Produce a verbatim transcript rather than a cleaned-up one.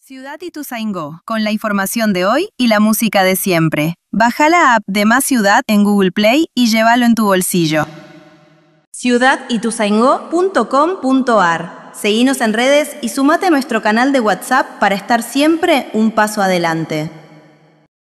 Ciudad Ituzaingó, con la información de hoy y la música de siempre. Baja la app de Más Ciudad en Google Play y llévalo en tu bolsillo. ciudad ituzaingó punto com punto ar. Seguinos en redes y sumate a nuestro canal de WhatsApp para estar siempre un paso adelante.